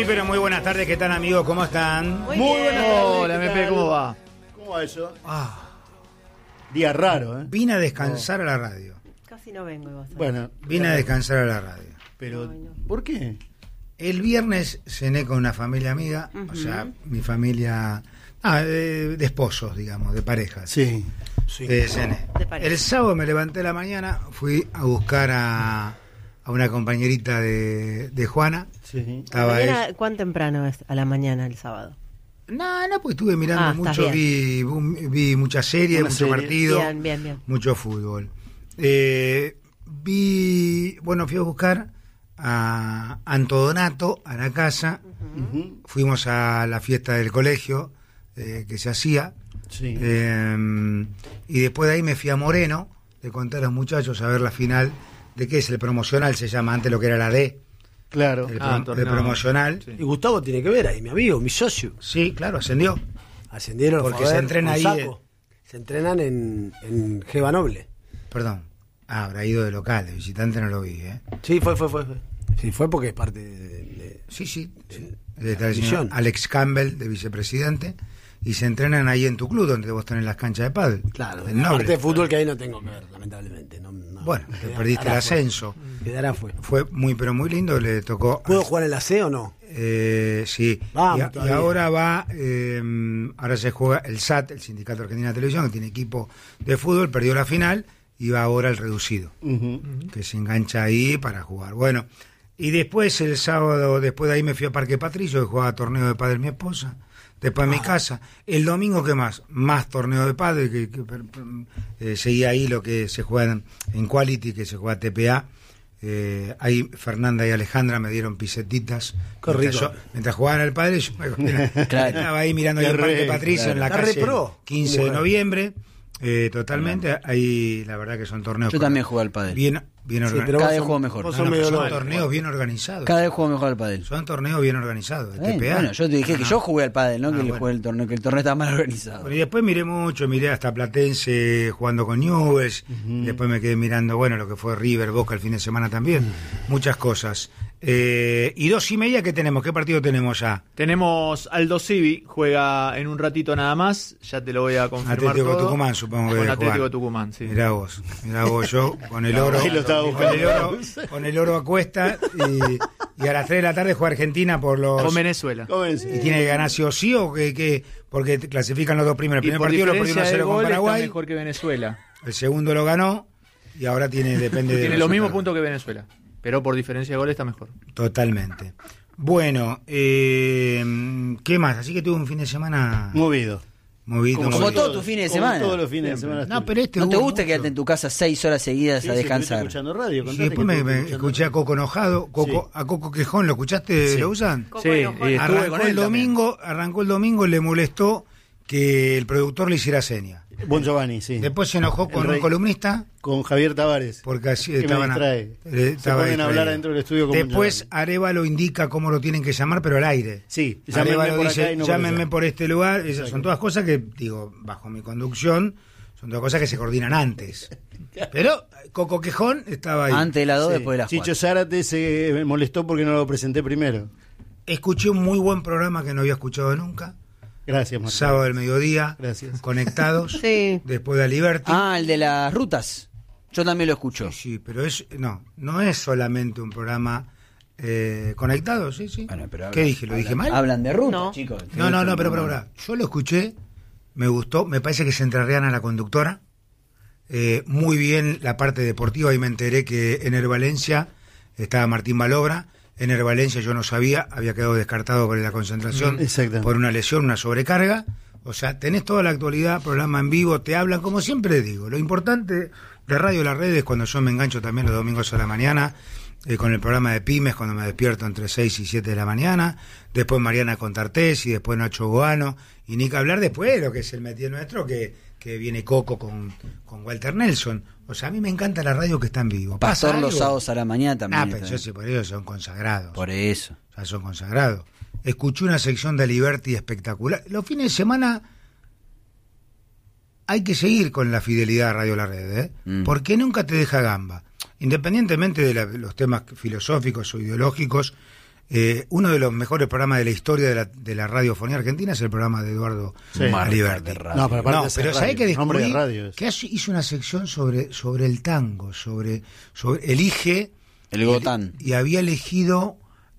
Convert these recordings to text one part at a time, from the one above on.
Muy pero muy buenas tardes, ¿qué tal amigos? ¿Cómo están? Muy buenas tardes. Hola, MP, ¿cómo va? ¿Cómo va eso? Día raro, ¿eh? Vine a descansar a la radio. Casi no vengo. Bueno, Vine a descansar a la radio. pero Ay, no. ¿por qué? El viernes cené con una familia amiga, o sea, mi familia de esposos, digamos, de parejas. Sí. Cené. De pareja. El sábado me levanté a la mañana, fui a buscar a una compañerita de Juana. Sí. Estaba Mañana, ella- ¿cuán temprano es a la mañana el sábado? No, porque estuve mirando Estás mucho, vi muchas series, Una mucho serie. partido, Bien. mucho fútbol. Fui a buscar a Antodonato a la casa, Ujú. fuimos a la fiesta del colegio que se hacía, Sí. y después de ahí me fui a Moreno, le conté a los muchachos a ver la final de qué es el promocional, se llama antes lo que era la D, Claro. el torneo. promocional. Sí. Y Gustavo tiene que ver ahí, mi amigo, mi socio. Sí, claro, ascendió. Ascendieron Porque fue a se ver entrena con ahí, Saco. Se entrenan en Geva Noble. Perdón. Habrá ido de local, de visitante no lo vi, ¿eh? Sí, fue. Sí, fue porque es parte de Sí. de Está el señor misión. Alex Campbell, de vicepresidente, y se entrenan ahí en tu club, donde vos tenés las canchas de pádel. Claro, en la Noble. parte de fútbol que ahí no tengo que ver, lamentablemente. No, Bueno, te quedará perdiste el fuera. ascenso. Quedará fuera. Fue muy, pero muy lindo, le tocó... ¿Puedo jugar en la C o no? Sí. Vamos, y todavía. ahora ahora se juega el SAT, el Sindicato Argentino de Televisión, que tiene equipo de fútbol, perdió la final, y va ahora el reducido, Ujú. que se engancha ahí para jugar. Bueno, y después el sábado, después de ahí me fui a Parque Patricio, que jugaba torneo de pádel mi esposa, después en mi casa. El domingo, ¿qué más? Más torneo de pádel, seguía ahí lo que se juega en Quality, que se juega TPA. Ahí Fernanda y Alejandra me dieron pisetitas. Qué rico. Mientras jugaban al pádel, yo estaba ahí mirando ahí Qué el Parque re, Patricio, en la Está re calle pro. 15 de noviembre. Totalmente, ahí la verdad que son torneos. Yo también jugué al pádel. Bien Sí, organizados. pero Cada vos vez sos- juego mejor. vos No, sos no, medio pero son loco. torneos bien organizados. Cada vez juego mejor al pádel. Son torneos bien organizados. Bien, TPA. bueno, yo te dije que yo jugué al pádel, ¿no? Ah, Que le bueno. jugué el torneo, que el torneo estaba mal organizado. Bueno, y después miré hasta Platense jugando con Newell's. Después me quedé mirando, bueno, lo que fue River, Boca el fin de semana también. Muchas cosas. Y 2:30, ¿qué tenemos? ¿Qué partido tenemos ya? Tenemos Aldo Civi, juega en un ratito nada más, ya te lo voy a confirmar Atlético todo. Tucumán, supongo que Con debe Atlético jugar. Tucumán, sí. Mirá vos, yo con el oro, Ahí lo estaba buscando. con el oro a cuesta, y a las 3 de la tarde juega Argentina por los... Con Venezuela. ¿Cómo es? ¿Y tiene que ganar sí o sí o que porque te clasifican los dos primeros? El Y primer por partido lo perdió diferencia de 1-0 con gol está Paraguay, mejor que Venezuela. el segundo lo ganó y ahora depende de Tiene los mismos resultado. puntos que Venezuela, pero por diferencia de gol está mejor. Totalmente. Bueno, ¿qué más? Así que tuve un fin de semana Movido. movido. Como movido. todos tus fines de Como semana. todos los fines de semana. No, pero este ¿No te hubo gusta mucho. quedarte en tu casa 6 horas seguidas Sí, a sí, descansar? pero estoy escuchando radio. Y contate después que me estoy escuchando escuché a Coco enojado, Sí. a Coco Quejón, ¿lo escuchaste? Sí. ¿Lo usan? Coco Sí, enojón. y estuve Arrancó con él el domingo, le molestó que el productor le hiciera seña. Bon Giovanni, sí. Después se enojó con El un rey. columnista Con Javier Tavares. porque así Que me estaban distrae. Se estaba ponen a hablar distraído. adentro del estudio con Bon Después Giovanni. Arevalo indica cómo lo tienen que llamar, pero al aire. Sí, llámenme Arevalo por dice, acá y no por llámenme allá. por este lugar. Esas son todas cosas que, digo, bajo mi conducción, son todas cosas que se coordinan antes. Pero Coco Quejón estaba ahí. Antes de las 2, Sí. después de las 4. Chicho Zárate se molestó porque no lo presenté primero. Escuché un muy buen programa que no había escuchado nunca. Gracias, Marcelo. Sábado del mediodía. Gracias. Conectados. Sí. Después de Liberty. Ah, el de las rutas. Yo también lo escucho. Sí, pero no es solamente un programa conectado, sí. Bueno, pero ¿Qué dije? ¿Lo dije mal? Hablan de rutas, No. chicos. No, pero, yo lo escuché, me gustó, me parece que se entrerriana la conductora, muy bien la parte deportiva, y me enteré que en Air Valencia estaba Martín Malobra, en Air Valencia yo no sabía, había quedado descartado por la concentración, Exactamente. por una lesión, una sobrecarga, o sea, tenés toda la actualidad, programa en vivo, te hablan, como siempre digo, lo importante de Radio La Red es cuando yo me engancho también los domingos a la mañana, con el programa de Pymes, cuando me despierto entre 6 y 7 de la mañana, después Mariana Contartés y después Nacho Goano, y ni que hablar después de lo que es el métier nuestro, que viene Coco con Walter Nelson. O sea, a mí me encanta la radio que está en vivo. ¿Pasa Pastor los algo? sábados a la mañana también. Ah, pero está yo bien. sé, por eso son consagrados. Por eso. O sea, son consagrados. Escuché una sección de Liberty espectacular. Los fines de semana hay que seguir con la fidelidad a Radio La Red, ¿eh? Porque nunca te deja gamba. Independientemente de los temas filosóficos o ideológicos, Uno de los mejores programas de la historia de la radiofonía argentina es el programa de Eduardo Aliberti. No, pero aparte No, es pero radio, ¿sabés que nombre de descubrí? radio es. Que hizo una sección sobre el tango, sobre elige... El Gotán. Y había elegido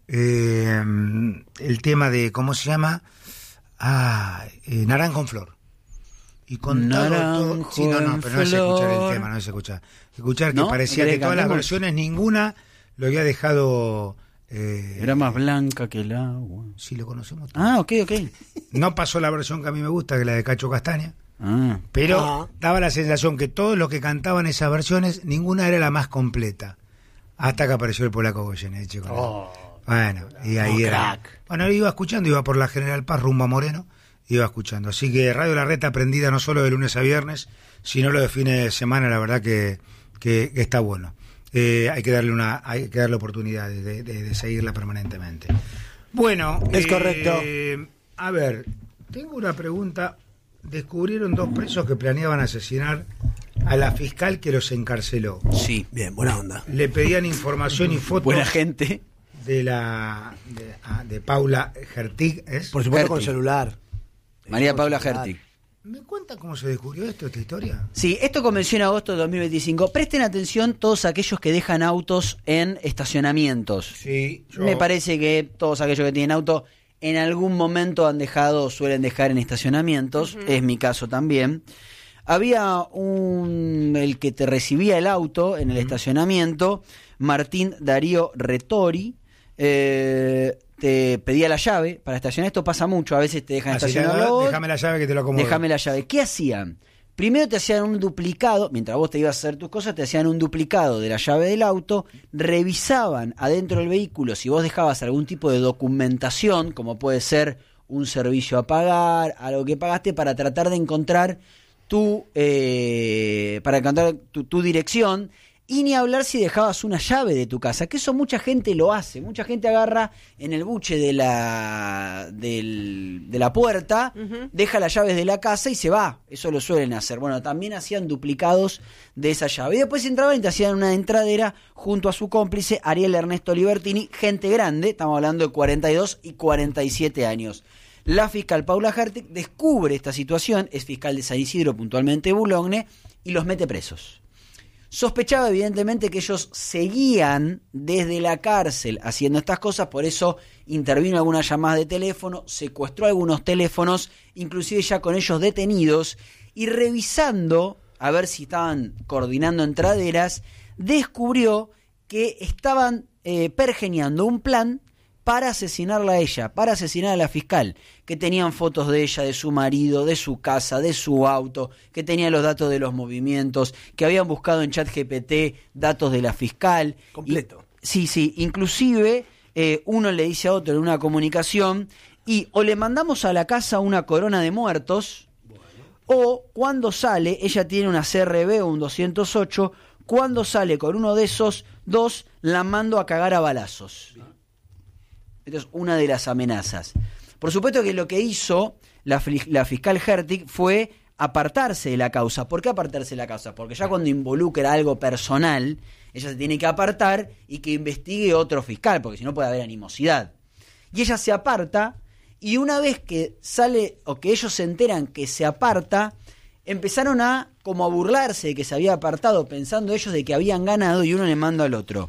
el tema de, ¿cómo se llama? Naranjo en Flor. Y contado todo. Naranjo Sí, no, en pero no es escuchar el flor. tema, no es escuchar. Escuchar que ¿No? parecía ¿No que querés todas las cantemos? versiones, ninguna lo había dejado. Era más blanca que el agua. Sí, lo conocemos todos. Ah, ok. No pasó la versión que a mí me gusta, que es la de Cacho Castaña. Ah. Pero daba la sensación que todos los que cantaban esas versiones, ninguna era la más completa. Hasta que apareció el polaco Goyeneche. Bueno, y ahí era. crack. Bueno, iba escuchando, iba por la General Paz rumbo a Moreno, iba escuchando. Así que Radio La Reta aprendida no solo de lunes a viernes, sino lo de fines de semana, la verdad que está bueno. Hay que darle oportunidad de seguirla permanentemente. Bueno, Es correcto. A ver, tengo una pregunta. Descubrieron 2 presos que planeaban asesinar a la fiscal que los encarceló. Sí. Bien, buena onda. Le pedían información y fotos Buena gente. de Paula Hertig, ¿es? Por supuesto con Hertig. celular. María Con Paula celular. Hertig. ¿Me cuentan cómo se descubrió esta historia? Sí, esto comenzó en agosto de 2025. Presten atención todos aquellos que dejan autos en estacionamientos. Sí, Me parece que todos aquellos que tienen auto en algún momento han dejado o suelen dejar en estacionamientos. Es mi caso también. Había el que te recibía el auto en el estacionamiento, Martín Darío Retori, te pedía la llave para estacionar. Esto pasa mucho, a veces te dejan estacionar. Déjame la llave que te lo acomodo. Déjame la llave. ¿Qué hacían? Primero te hacían un duplicado, mientras vos te ibas a hacer tus cosas, te hacían un duplicado de la llave del auto, revisaban adentro del vehículo si vos dejabas algún tipo de documentación, como puede ser un servicio a pagar, algo que pagaste, para tratar de encontrar tu dirección. Y ni hablar si dejabas una llave de tu casa, que eso mucha gente lo hace. Mucha gente agarra en el buche de la puerta, deja las llaves de la casa y se va. Eso lo suelen hacer. Bueno, también hacían duplicados de esa llave. Y después entraban y te hacían una entradera junto a su cómplice, Ariel Ernesto Libertini, gente grande, estamos hablando de 42 y 47 años. La fiscal Paula Hertig descubre esta situación, es fiscal de San Isidro, puntualmente Boulogne, y los mete presos. Sospechaba evidentemente que ellos seguían desde la cárcel haciendo estas cosas, por eso intervino algunas llamadas de teléfono, secuestró algunos teléfonos, inclusive ya con ellos detenidos, y revisando a ver si estaban coordinando entraderas, descubrió que estaban pergeñando un plan para asesinarla a ella, para asesinar a la fiscal, que tenían fotos de ella, de su marido, de su casa, de su auto, que tenían los datos de los movimientos, que habían buscado en ChatGPT datos de la fiscal. Completo. Sí, inclusive uno le dice a otro en una comunicación, y o le mandamos a la casa una corona de muertos, o cuando sale, ella tiene una CRB o un 208, cuando sale con uno de esos dos, la mando a cagar a balazos. Esto es una de las amenazas. Por supuesto que lo que hizo la fiscal Hertig fue apartarse de la causa. ¿Por qué apartarse de la causa? Porque ya cuando involucra algo personal, ella se tiene que apartar y que investigue otro fiscal, porque si no puede haber animosidad. Y ella se aparta, y una vez que sale, o que ellos se enteran que se aparta, empezaron como a burlarse de que se había apartado, pensando ellos de que habían ganado, y uno le manda al otro.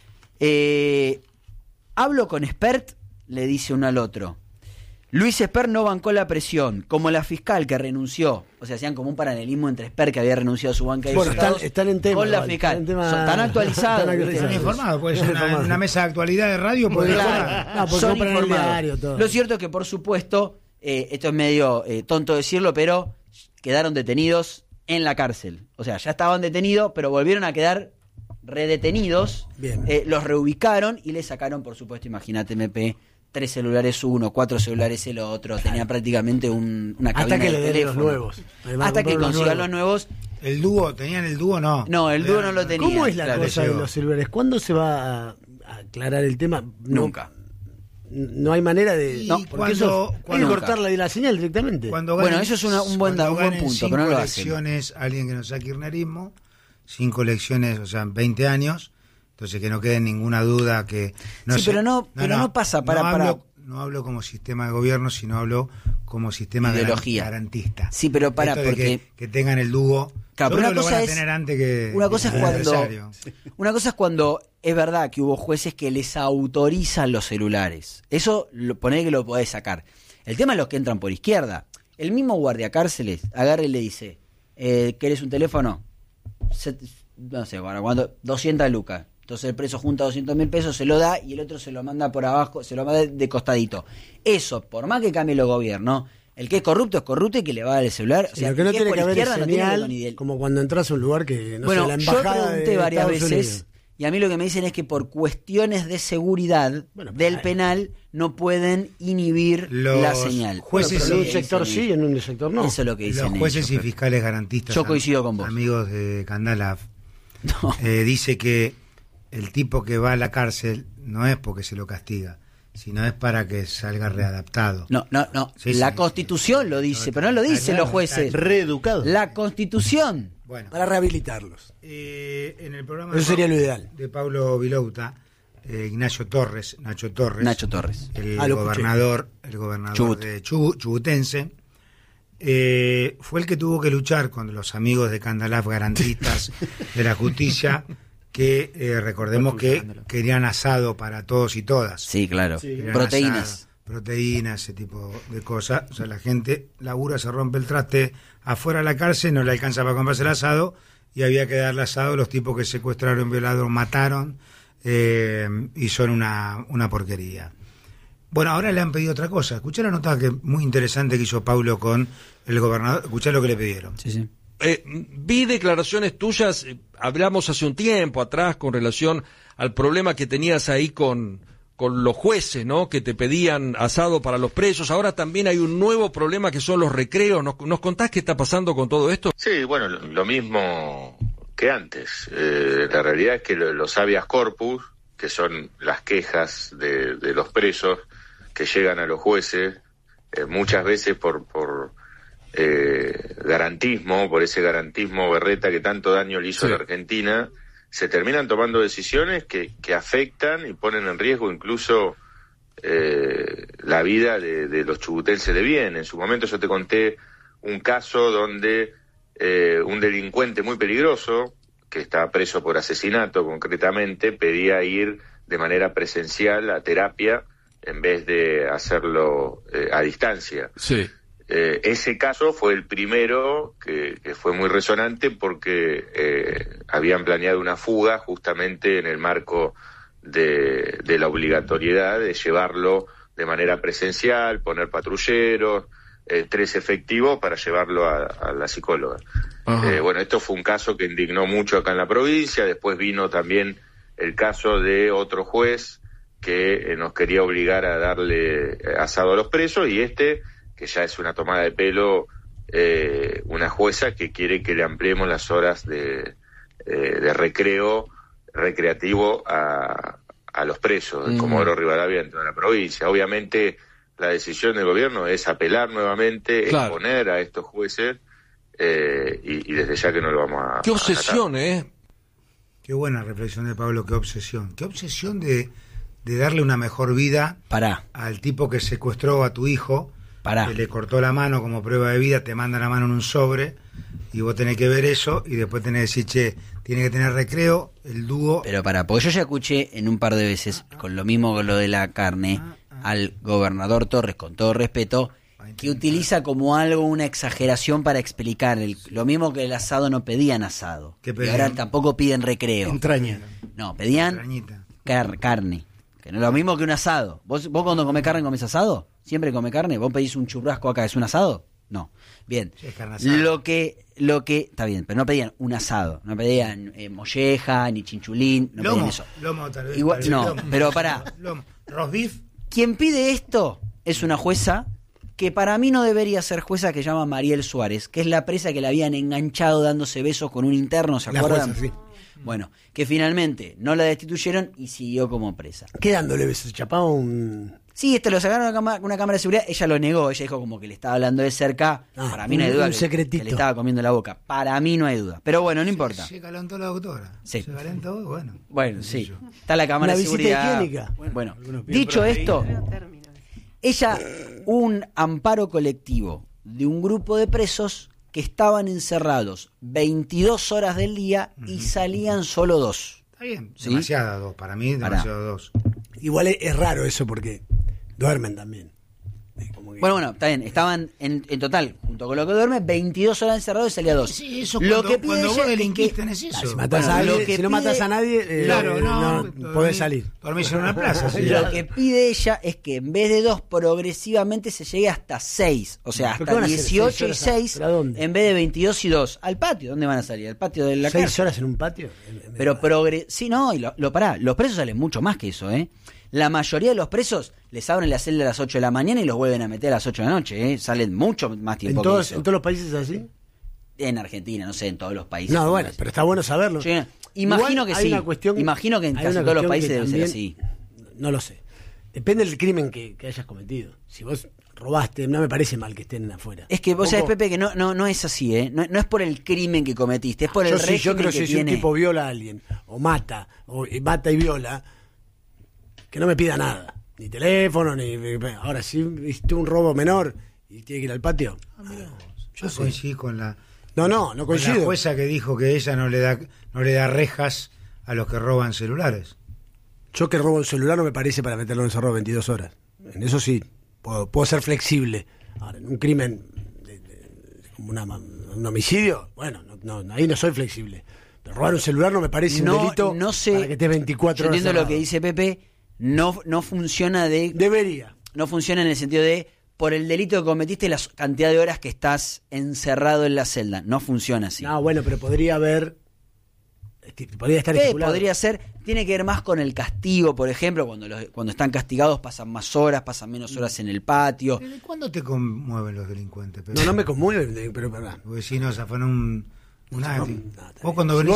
Hablo con Espert, le dice uno al otro. Luis Espert no bancó la presión, como la fiscal que renunció. O sea, hacían como un paralelismo entre Espert, que había renunciado a su banca de Bueno, diputados, están en tema. con la igual, fiscal. están en tema- Están actualizados. están ¿viste? Están informados, puede ser una mesa de actualidad de radio. Puede Claro, porque son compran el informados. diario, todo. Lo cierto es que, por supuesto, esto es medio tonto decirlo, pero quedaron detenidos en la cárcel. O sea, ya estaban detenidos, pero volvieron a quedar redetenidos. Bien. Los reubicaron y le sacaron, por supuesto, imagínate, MP, 3 celulares uno, 4 celulares el otro. Tenía prácticamente una cabina Hasta que de le den los teléfono. nuevos. Además, Hasta que compraron consigan los nuevos. ¿El dúo? ¿Tenían el dúo? No. No, el dúo no lo tenía. ¿Cómo es la claro. cosa de llegó. los celulares? ¿Cuándo se va a aclarar el tema? Nunca. No hay manera de... Y No, porque cuando- eso hay que cuando- cortar la señal directamente. Cuando Bueno, ganen- eso es un buen cuando buen ganen punto, pero no lo 5 hacen. elecciones, alguien que no sea kirchnerismo, 5 elecciones, o sea, 20 años, Entonces que no quede ninguna duda que... Sí, pero no pasa para... No hablo como sistema de gobierno, sino hablo como sistema ideología garantista. Sí, pero para, esto de porque... que tengan el dúo. Claro, pero una cosa es... Una cosa es cuando es verdad que hubo jueces que les autorizan los celulares. Eso, poné que lo podés sacar. El tema es los que entran por izquierda. El mismo guardiacárceles agarra y le dice, ¿querés un teléfono? No sé, bueno, cuando 200 lucas. Entonces el preso junta 200.000 pesos, se lo da y el otro se lo manda por abajo, se lo manda de costadito. Eso, por más que cambie los gobiernos, el que es corrupto y que le va a dar el celular. Sí, o sea, lo que no tiene que haber es señal, como cuando entras a un lugar que no sé, la embajada. Yo pregunté varias Estados veces Unidos. y a mí lo que me dicen es que por cuestiones de seguridad del penal no pueden inhibir la señal. Jueces en un sector sí y en un sector no. Eso es lo que dicen los jueces ellos, y fiscales garantistas. Yo coincido con vos. Amigos de Candalaf. No. Dice que el tipo que va a la cárcel no es porque se lo castiga, sino es para que salga readaptado. No. Sí, La sí. Constitución lo dice, pero no lo dicen los jueces. Reeducado. La Constitución. Bueno, Para rehabilitarlos. en el programa Eso sería lo ideal. de Pablo Vilouta, Nacho Torres, Nacho Torres. el lo gobernador Chubut. de chubutense, fue el que tuvo que luchar con los amigos de Candalaf garantistas de la justicia que recordemos que querían asado para todos y todas. Sí, claro. Querían Proteínas. Proteínas, ese tipo de cosas. O sea, la gente labura, se rompe el traste afuera de la cárcel, no le alcanza para comprarse el asado y había que darle asado a los tipos que secuestraron, violaron, mataron y son una porquería. Bueno, ahora le han pedido otra cosa. Escuchá la nota muy interesante que hizo Paulo con el gobernador. Escuchá lo que le pidieron. Sí. Vi declaraciones tuyas, hablamos hace un tiempo atrás con relación al problema que tenías ahí con los jueces, ¿no? Que te pedían asado para los presos. Ahora también hay un nuevo problema que son los recreos. ¿Nos contás qué está pasando con todo esto? Sí, bueno, lo mismo que antes. La realidad es que los habeas corpus, que son las quejas de los presos que llegan a los jueces, muchas veces por garantismo, por ese garantismo berreta que tanto daño le hizo a la Argentina, se terminan tomando decisiones que afectan y ponen en riesgo incluso la vida de los chubutenses de bien. En su momento yo te conté un caso donde un delincuente muy peligroso, que está preso por asesinato concretamente, pedía ir de manera presencial a terapia en vez de hacerlo a distancia. Sí. Ese caso fue el primero que fue muy resonante porque habían planeado una fuga justamente en el marco de la obligatoriedad de llevarlo de manera presencial, poner patrulleros, 3 efectivos para llevarlo a la psicóloga. Bueno, esto fue un caso que indignó mucho acá en la provincia. Después vino también el caso de otro juez que nos quería obligar a darle asado a los presos, y que ya es una tomada de pelo, una jueza que quiere que le ampliemos las horas de recreativo a los presos, en Comodoro Rivadavia, en toda la provincia. Obviamente la decisión del gobierno es apelar nuevamente, claro, exponer a estos jueces, y desde ya que no lo vamos a... ¡Qué obsesión, Qué buena reflexión de Pablo, qué obsesión. Qué obsesión de darle una mejor vida al tipo que secuestró a tu hijo, que le cortó la mano como prueba de vida, te manda la mano en un sobre y vos tenés que ver eso y después tenés que decir, che, tiene que tener recreo, el dúo. Pero porque yo ya escuché en un par de veces, con lo mismo con lo de la carne, al gobernador Torres, con todo respeto, que utiliza como algo una exageración para explicar lo mismo que el asado. No pedían asado, y ahora tampoco piden recreo. Entraña. No, pedían carne, que no es lo mismo que un asado. ¿Vos cuando comés carne comés asado? ¿Siempre comés carne? ¿Vos pedís un churrasco acá, es un asado? No. Bien. Sí, lo que está bien, pero no pedían un asado, no pedían molleja ni chinchulín, no pedían eso. Lomo, tal vez. Igual, no, lomo, pero pará. Roast beef. Quien pide esto es una jueza que para mí no debería ser jueza, que se llama Mariel Suárez, que es la presa que la habían enganchado dándose besos con un interno, ¿se acuerdan? Jueza, sí. Bueno, que finalmente no la destituyeron y siguió como presa. ¿Qué dándole besos? ¿Chapaba un Sí, lo sacaron una cámara de seguridad. Ella lo negó. Ella dijo como que le estaba hablando de cerca. Para mí no hay duda que le estaba comiendo la boca. Para mí no hay duda. Pero bueno, no importa. Se calentó la doctora. Sí. Se calentó, bueno. Bueno, sí. Está la cámara de seguridad. Higiénica. Bueno, dicho esto, ella, un amparo colectivo de un grupo de presos que estaban encerrados 22 horas del día y salían solo 2. Está bien. ¿Sí? Demasiado 2. Para mí, demasiado 2. Igual es raro eso porque duermen también. Bueno, está bien. Estaban en total, junto con lo que duerme, 22 horas encerrados y salía 2. Sí, eso lo cuando, que pide cuando vos ella delinquiste en eso. Si matas a alguien, si no matas a nadie, claro, no podés salir. Dormís en una plaza. Sí. Lo que pide ella es que en vez de 2, progresivamente se llegue hasta 6. O sea, hasta 18 y 6, en vez de 22 y 2. Al patio. ¿Dónde van a salir? Al patio de la 6 cárcel. horas en un patio. Pero sí, no, y pará. Los presos salen mucho más que eso, ¿eh? La mayoría de los presos les abren la celda a las 8 de la mañana y los vuelven a meter a las 8 de la noche, ¿eh? Salen mucho más tiempo que eso. ¿En todos los países es así? En Argentina, no sé, en todos los países. No, bueno, pero está bueno saberlo. Sí, imagino que sí. Imagino que en casi todos los países debe ser así. No lo sé. Depende del crimen que hayas cometido. Si vos robaste, no me parece mal que estén afuera. Es que vos sabés, Pepe, que no es así, ¿eh? No es por el crimen que cometiste, es por el régimen yo creo que si tiene. un tipo viola a alguien, o mata y viola, que no me pida nada. Ni teléfono, ni... Ahora, si viste un robo menor y tiene que ir al patio... Yo coincido con la... No coincido. Con la jueza que dijo que ella no le da rejas a los que roban celulares. Yo que robo un celular no me parece para meterlo encerrado 22 horas. En eso sí, puedo ser flexible. Ahora, en un crimen como un homicidio, bueno, ahí no soy flexible. Pero robar un celular no me parece un delito para que estés 24 horas entiendo lo que dice Pepe. No funciona Debería. No funciona en el sentido de por el delito que cometiste la cantidad de horas que estás encerrado en la celda. No funciona así. No, bueno, pero podría haber... Podría estar estipulado. Podría ser, tiene que ver más con el castigo, por ejemplo, cuando están castigados pasan más horas, pasan menos horas en el patio. ¿Desde cuándo te conmueven los delincuentes? Pero... No me conmueven, pero... Porque si no, zafaron vos cuando venís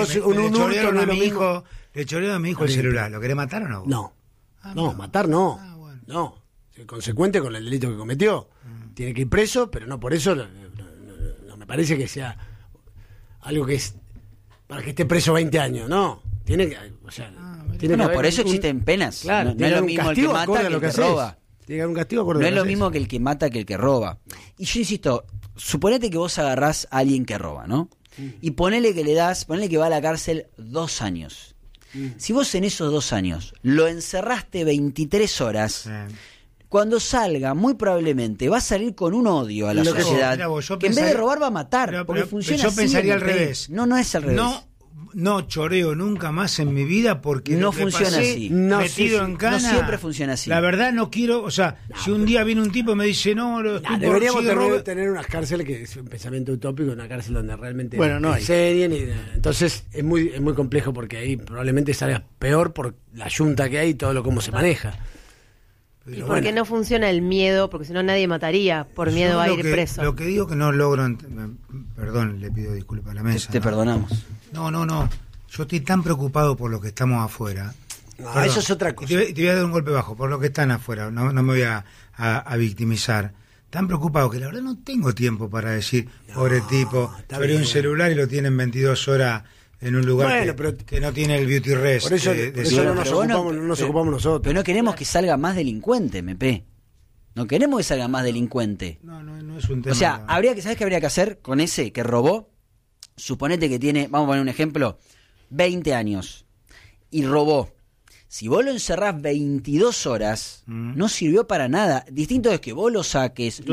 le chorearon a mi hijo el celular, ¿lo querés matar o no? No, matar no. Bueno. No, consecuente con el delito que cometió. Tiene que ir preso, pero no por eso no me parece que sea algo que es para que esté preso 20 años, no. Tiene que, por eso existen penas. Claro, no es lo mismo el que mata que el que roba. Tiene que haber un castigo. No es lo mismo que el que mata que el que roba. Y yo insisto, suponete que vos agarrás a alguien que roba, ¿no? Y ponele que va a la cárcel 2 años. Si vos en esos 2 años lo encerraste 23 horas, cuando salga, muy probablemente va a salir con un odio a la sociedad, que en vez de robar va a matar, porque funciona así. Yo pensaría al revés. No es al revés. No choreo nunca más en mi vida porque no funciona así. Metido en cana. No siempre funciona así. La verdad no quiero, si un día viene un tipo y me dice deberíamos tener unas cárceles que es un pensamiento utópico, una cárcel donde realmente enseñen entonces es muy complejo porque ahí probablemente salga peor por la yunta que hay y todo cómo se maneja. Pero ¿y por qué no funciona el miedo? Porque si no nadie mataría por miedo a ir preso. Lo que digo que no logro... Perdón, le pido disculpas a la mesa. Te perdonamos. No. Yo estoy tan preocupado por los que estamos afuera. Eso es otra cosa. Te voy a dar un golpe bajo por los que están afuera. No me voy a victimizar. Tan preocupado que la verdad no tengo tiempo para decir, pobre tipo, sobre un celular y lo tienen 22 horas... en un lugar que no tiene el beauty rest. Por eso no nos ocupamos nosotros. Pero no queremos que salga más delincuente, MP. No queremos que salga más delincuente. No es un tema. O sea, ¿sabes qué habría que hacer con ese que robó? Suponete que tiene, vamos a poner un ejemplo, 20 años y robó. Si vos lo encerrás 22 horas, no sirvió para nada. Distinto es que vos lo saques,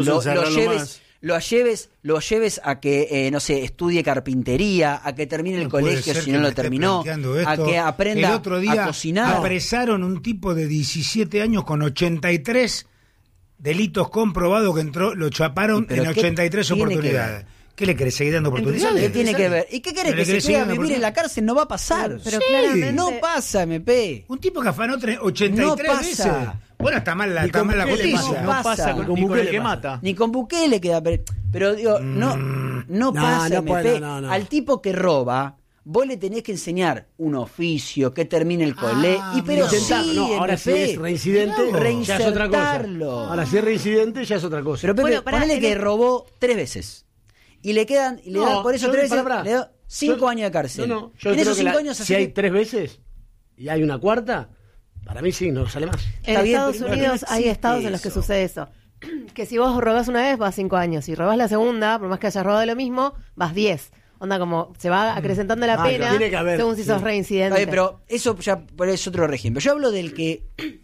lo lleves a que, estudie carpintería, a que termine el colegio si no lo terminó, a que aprenda el otro día a cocinar. Apresaron un tipo de 17 años con 83 delitos comprobados que entró, lo chaparon en 83 oportunidades. ¿Qué le querés seguir dando oportunidades? ¿Qué tiene que ver? ¿Y qué querés? ¿Que se quede a vivir en la cárcel? No va a pasar. Pero claramente no pasa, MP. Un tipo que afanó 83 veces. Bueno, está mal la justicia. No pasa con el que mata. Ni con Bukele queda. Pero digo, no pasa, MP. Al tipo que roba, vos le tenés que enseñar un oficio, que termine el colegio, pero ahora si es reincidente, ya es otra cosa. Ahora si es reincidente, ya es otra cosa. Pero Pepe, ponele que robó 3 veces. Y le quedan, y le dan por eso 3 veces, le da 5 años de cárcel. Yo en esos creo 5 años si hay 3 veces y hay una cuarta, para mí sí, no sale más. En Estados Unidos hay estados en los que sucede eso. Que si vos robás una vez, vas 5 años. Si robás la segunda, por más que hayas robado lo mismo, vas 10. Onda, como se va acrecentando la pena según si sos reincidente. Pero eso ya es otro régimen. Yo hablo del que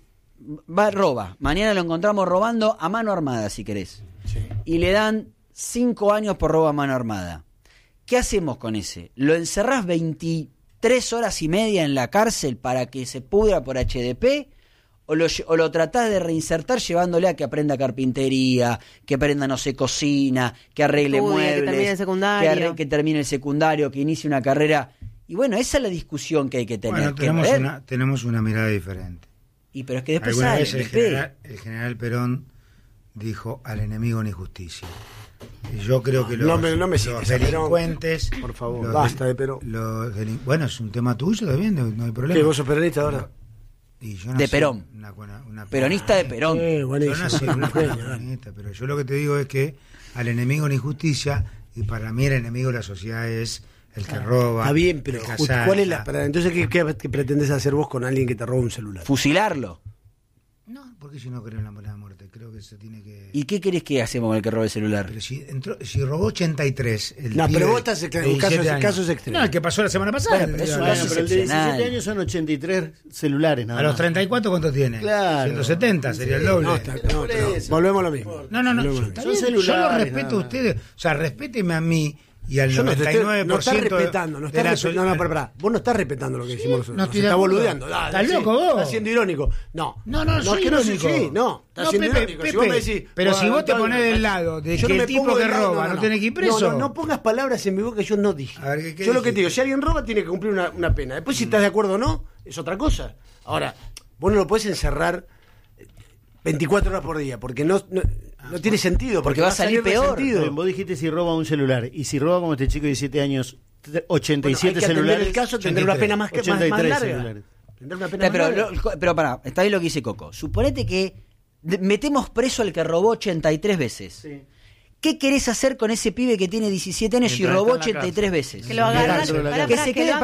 roba. Mañana lo encontramos robando a mano armada, si querés. Sí. Y le dan 5 años por robo a mano armada. ¿Qué hacemos con ese? ¿Lo encerrás 23 horas y media en la cárcel para que se pudra por HDP? ¿O lo tratás de reinsertar llevándole a que aprenda carpintería, que aprenda, no sé, cocina, que arregle muebles, que termine el secundario, que termine el secundario, que inicie una carrera? Y bueno, esa es la discusión que hay que tener. Bueno, tenemos una mirada diferente. Pero es que después alguna vez el general Perón dijo: al enemigo ni justicia. Y yo creo que los delincuentes, por favor, basta de Perón. Bueno, es un tema tuyo también, no hay problema. ¿Qué, vos sos peronista ahora? Y yo de Perón. Peronista de Perón. Yo no soy una peronista, pero yo lo que te digo es que al enemigo ni justicia, y para mí el enemigo de la sociedad es el que roba. Está bien, pero ¿cuál es entonces qué pretendes hacer vos con alguien que te roba un celular? Fusilarlo. No, porque si no creo en la muerte, creo que se tiene que... ¿Y qué querés que hacemos con el que roba el celular? Pero si robó 83... pero vos estás en casos extremos. No, el que pasó la semana pasada. Pero el de 17 años son 83 celulares, nada más. ¿A los 34 cuánto tiene? Claro. 170 sería el doble. Volvemos a lo mismo. No. Son celulares. Yo lo respeto a ustedes. O sea, respéteme a mí y al 99% no estás respetando, vos no estás respetando lo que decimos nosotros. No estoy estás boludeando. ¿Estás loco vos? Estás siendo irónico. No, soy irónico. Estás siendo irónico. Pepe, si vos me decís, pero si vos te ponés del lado de que el tipo que roba no tiene que ir preso. No pongas palabras en mi boca que yo no dije. Yo lo que te digo, si alguien roba tiene que cumplir una pena. Después si estás de acuerdo o no, es otra cosa. Ahora, vos no lo podés encerrar 24 horas por día, porque no tiene sentido. Porque va a salir peor. Vos dijiste si roba un celular, y si roba como este chico de 17 años, 87 celulares. En el caso tendrá una pena más larga. Celulares. Pero pará, está bien lo que dice Coco. Suponete que metemos preso al que robó 83 veces. Sí. ¿Qué querés hacer con ese pibe que tiene 17 años y robó 83 veces? Que lo agarran, que se quede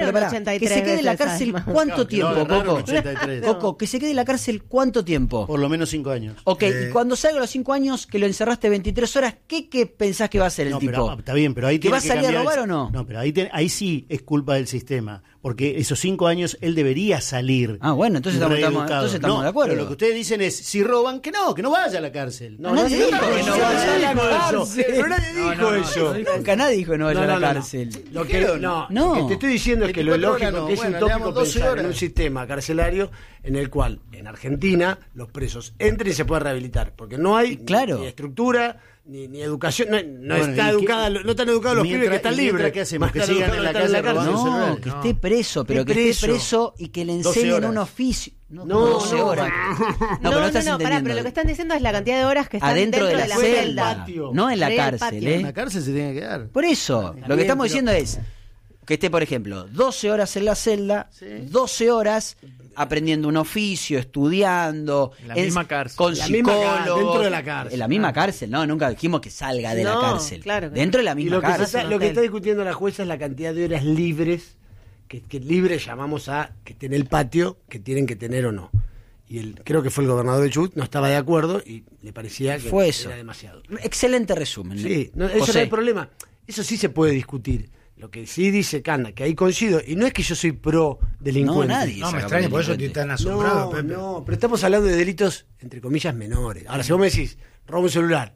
en la cárcel ¿cuánto tiempo, Coco? Coco, que se quede en la cárcel ¿cuánto tiempo? Por lo menos 5 años. Ok, y cuando salga los 5 años que lo encerraste 23 horas, ¿qué pensás que va a hacer el tipo? Pero, está bien, pero ahí ¿Que va a salir a robar o no? No, pero ahí sí es culpa del sistema. Porque esos 5 años él debería salir. Bueno, entonces estamos de acuerdo. Pero lo que ustedes dicen es, si roban, que no vaya a la cárcel. Nadie dijo que no vaya a la cárcel. Pero nadie dijo eso. Nunca nadie dijo que no vaya a la cárcel. Lo que te estoy diciendo es que lo lógico, que es utópico pensar en un sistema carcelario en el cual, en Argentina, los presos entren y se puedan rehabilitar. Porque no hay ni estructura, ni educación, no están educados los pibes que están libres. ¿Qué hacemos? Que sigan en la cárcel. No, que esté preso, pero que esté preso y que le enseñen un oficio. No, 12 horas. Pero lo que están diciendo es la cantidad de horas que están adentro de la celda. No en la cárcel. En la cárcel se tiene que quedar. Por eso, lo que estamos diciendo es que esté, por ejemplo, 12 horas en la celda, 12 horas aprendiendo un oficio, estudiando, en la misma cárcel, con psicólogos, dentro de la cárcel. En la misma cárcel, nunca dijimos que salga de la cárcel. Claro, dentro de la misma cárcel. Lo que está discutiendo la jueza es la cantidad de horas libres que libres llamamos a que esté en el patio, que tienen que tener o no. Y creo que fue el gobernador de Chubut, no estaba de acuerdo y le parecía que era demasiado. Excelente resumen. Sí, eso no hay problema. Eso sí se puede discutir. Lo que sí dice Cana, que ahí coincido, y no es que yo soy pro delincuente. No, me extraña, por eso estoy tan asombrado, Pepe. No, pero estamos hablando de delitos, entre comillas, menores. Ahora, si vos me decís, robo un celular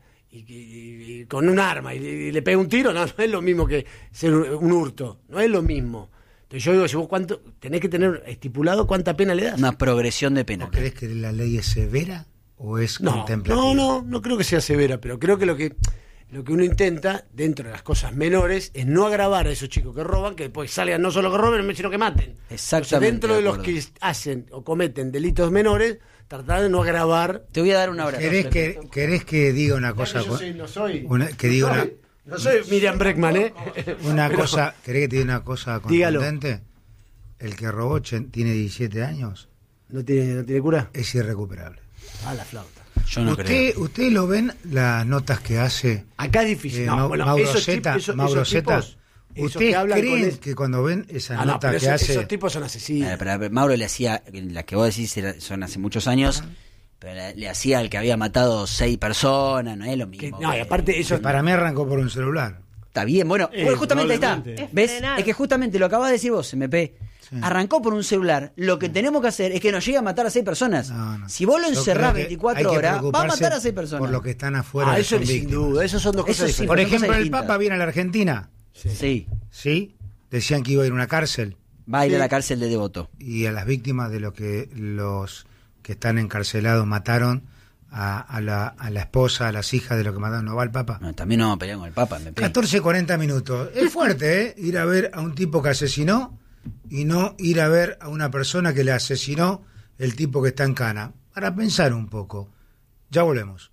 y con un arma y le pega un tiro, no es lo mismo que ser un hurto, no es lo mismo. Entonces yo digo, si vos tenés que tener estipulado cuánta pena le das. Una progresión de pena. ¿No crees que la ley es severa o es contemplativa? No creo que sea severa, pero creo que lo que uno intenta, dentro de las cosas menores, es no agravar a esos chicos que roban, que después salgan no solo que roben, sino que maten. Exactamente. Entonces, dentro de los que hacen o cometen delitos menores, tratar de no agravar. Te voy a dar una hora. ¿Querés que diga una cosa? No No soy Miriam Breckman, ¿eh? Una cosa, ¿querés que te diga una cosa contundente? El que robó tiene 17 años. ¿No tiene cura? Es irrecuperable. La flauta. Yo no creo. ¿Ustedes lo ven las notas que hace? Acá es difícil. Mauro Zeta. ¿Ustedes creen que cuando ven esas notas que hace? Esos tipos son asesinos. Pero Mauro le hacía, las que vos decís son hace muchos años, pero le hacía al que había matado 6 personas, no es lo mismo. Y aparte eso para mí arrancó por un celular. Está bien, bueno, justamente ahí está. ¿Ves? Es que justamente lo acabas de decir vos, MP. Sí. Arrancó por un celular. Lo que tenemos que hacer es que nos llegue a matar a 6 personas. No. Si vos lo encerrás 24 horas, va a matar a 6 personas. Por lo que están afuera. Eso es sin duda. Esos son dos cosas distintas. Por ejemplo, el Papa viene a la Argentina. Sí. Decían que iba a ir a una cárcel. Va a ir a la cárcel de Devoto. Y a las víctimas de lo que los que están encarcelados mataron a la esposa, a las hijas de lo que mataron. ¿No va el Papa? No, también no vamos a pelear con el Papa. 14:40 minutos. Es fuerte, ir a ver a un tipo que asesinó y no ir a ver a una persona que le asesinó el tipo que está en cana. Para pensar un poco. Ya volvemos.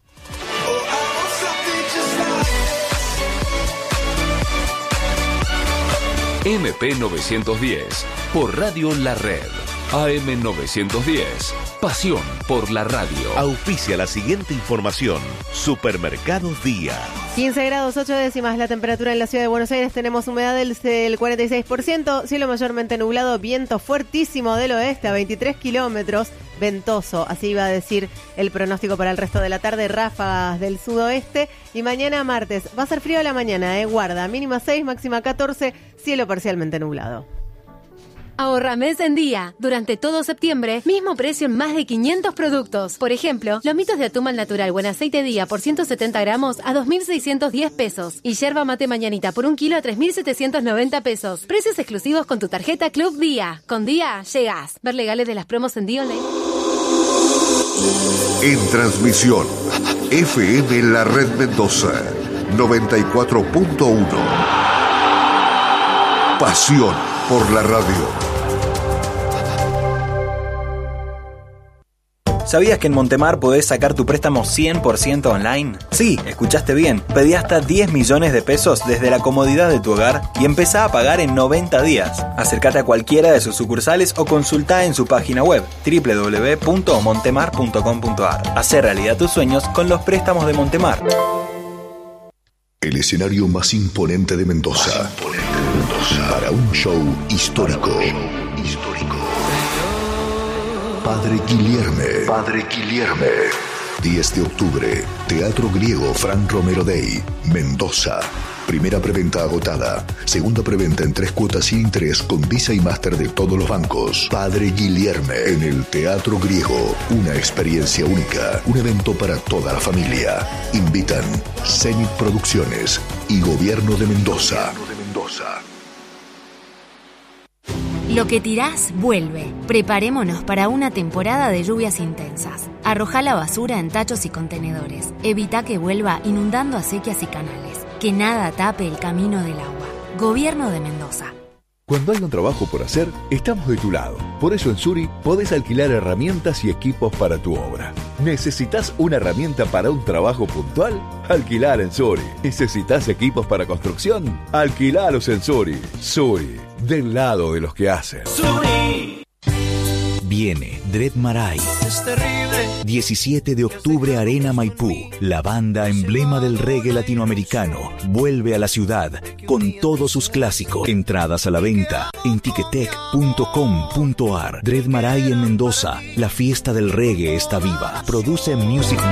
MP 910 por Radio La Red. AM 910. Pasión por la radio. Auspicia la siguiente información. Supermercados Día. 15 grados 8 décimas la temperatura en la ciudad de Buenos Aires. Tenemos humedad del 46%, cielo mayormente nublado, viento fuertísimo del oeste a 23 kilómetros, ventoso, así iba a decir el pronóstico para el resto de la tarde, ráfagas del sudoeste. Y mañana martes va a ser frío a la mañana, guarda, mínima 6, máxima 14, cielo parcialmente nublado. Ahorra mes en día. Durante todo septiembre, mismo precio en más de 500 productos. Por ejemplo, lomitos de atún al natural buen aceite día por 170 gramos a 2.610 pesos. Y yerba mate mañanita por 1 kilo a 3.790 pesos. Precios exclusivos con tu tarjeta Club Día. Con Día, llegas. Ver legales de las promos en Día Online. En transmisión, FM La Red Mendoza, 94.1. Pasión por la radio. ¿Sabías que en Montemar podés sacar tu préstamo 100% online? Sí, escuchaste bien. Pedí hasta 10 millones de pesos desde la comodidad de tu hogar y empezá a pagar en 90 días. Acércate a cualquiera de sus sucursales o consultá en su página web www.montemar.com.ar. Hacé realidad tus sueños con los préstamos de Montemar. El escenario más imponente de Mendoza. Para un show histórico. Padre Guilherme. 10 de octubre. Teatro Griego Fran Romero Day. Mendoza. Primera preventa agotada. Segunda preventa en 3 cuotas sin interés con Visa y Master de todos los bancos. Padre Guilherme en el Teatro Griego. Una experiencia única. Un evento para toda la familia. Invitan Zenit Producciones y Gobierno de Mendoza. Lo que tirás, vuelve. Preparémonos para una temporada de lluvias intensas. Arrojá la basura en tachos y contenedores. Evita que vuelva inundando acequias y canales. Que nada tape el camino del agua. Gobierno de Mendoza. Cuando hay un trabajo por hacer, estamos de tu lado. Por eso en Suri podés alquilar herramientas y equipos para tu obra. ¿Necesitas una herramienta para un trabajo puntual? Alquilar en Suri. ¿Necesitas equipos para construcción? Alquilalos en Suri. Suri, del lado de los que hacen. Suri. Viene Dread Marai. 17 de octubre, Arena Maipú. La banda emblema del reggae latinoamericano vuelve a la ciudad con todos sus clásicos. Entradas a la venta en ticketec.com.ar. Dread Marai en Mendoza. La fiesta del reggae está viva. Produce Music